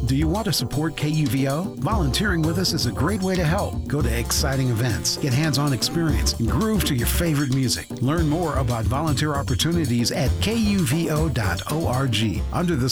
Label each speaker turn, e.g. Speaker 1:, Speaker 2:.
Speaker 1: Do you want to support KUVO? Volunteering with us is a great way to help. Go to exciting events, get hands-on experience, and groove to your favorite music. Learn more about volunteer opportunities at kuvo.org. Under the